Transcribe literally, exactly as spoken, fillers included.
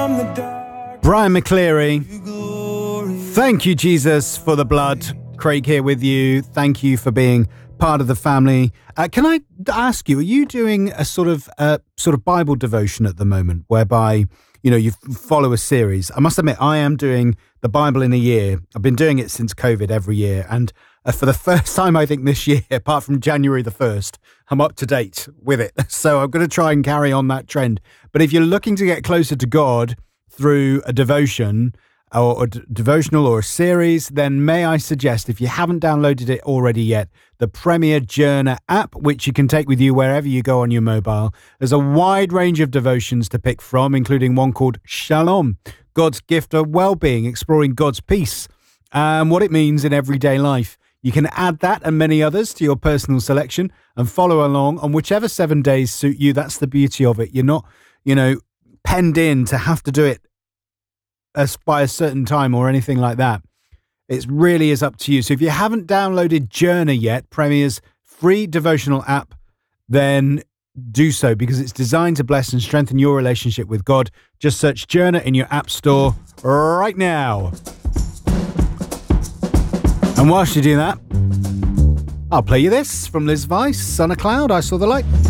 Brian McCleary. Thank you, Jesus, for the blood. Craig here with you. Thank you for being part of the family. Uh, can I ask you, are you doing a sort of uh, sort of Bible devotion at the moment, whereby, you know, you follow a series? I must admit, I am doing the Bible in a year. I've been doing it since COVID every year. And uh, for the first time, I think this year, apart from January the first, I'm up to date with it. So I'm going to try and carry on that trend. But if you're looking to get closer to God through a devotion or a d- devotional or a series, then may I suggest, if you haven't downloaded it already yet, the Premier Journal app, which you can take with you wherever you go on your mobile. There's a wide range of devotions to pick from, including one called Shalom, God's gift of well-being, exploring God's peace and what it means in everyday life. You can add that and many others to your personal selection and follow along on whichever seven days suit you. That's the beauty of it. You're not, you know, penned in to have to do it as by a certain time or anything like that. It really is up to you. So if you haven't downloaded Journal yet, Premier's free devotional app, then do so, because it's designed to bless and strengthen your relationship with God. Just search Journal in your app store right now. And whilst you do that, I'll play you this from Liz Weiss, Son of Cloud, I Saw the Light.